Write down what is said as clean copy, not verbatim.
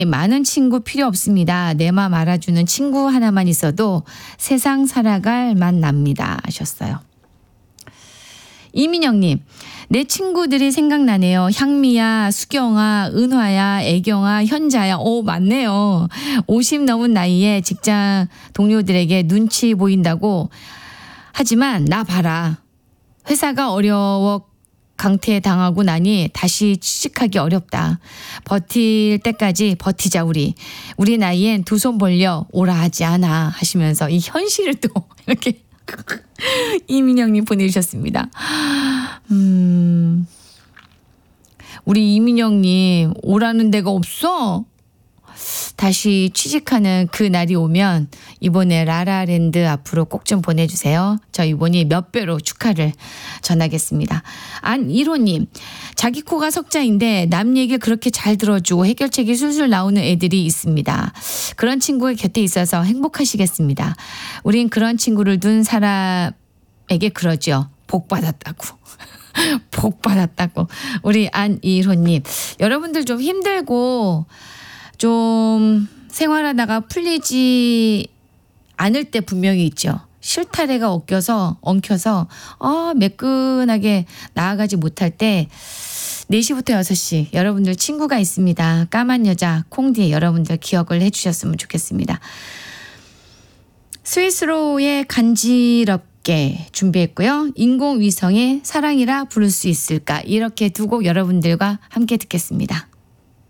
많은 친구 필요 없습니다. 내 맘 알아주는 친구 하나만 있어도 세상 살아갈 맛 납니다. 하셨어요. 이민영님, 내 친구들이 생각나네요. 향미야, 수경아, 은화야, 애경아, 현자야. 오, 맞네요. 50 넘은 나이에 직장 동료들에게 눈치 보인다고 하지만 나 봐라. 회사가 어려워 강퇴당하고 나니 다시 취직하기 어렵다. 버틸 때까지 버티자 우리. 우리 나이엔 두 손 벌려 오라 하지 않아 하시면서 이 현실을 또 이렇게 이민영님 보내주셨습니다. 우리 이민영님 오라는 데가 없어? 다시 취직하는 그 날이 오면 이번에 라라랜드 앞으로 꼭 좀 보내주세요. 저 이번이 몇 배로 축하를 전하겠습니다. 안일호님, 자기 코가 석자인데 남 얘기를 그렇게 잘 들어주고 해결책이 술술 나오는 애들이 있습니다. 그런 친구가 곁에 있어서 행복하시겠습니다. 우린 그런 친구를 둔 사람에게 그러죠. 복 받았다고. 복 받았다고. 우리 안일호님, 여러분들 좀 힘들고 좀 생활하다가 풀리지 않을 때 분명히 있죠. 실타래가 엉켜서 매끈하게 나아가지 못할 때 4시부터 6시 여러분들 친구가 있습니다. 까만 여자 콩디에 여러분들 기억을 해주셨으면 좋겠습니다. 스위스로의 간지럽게 준비했고요. 인공위성의 사랑이라 부를 수 있을까, 이렇게 두 곡 여러분들과 함께 듣겠습니다.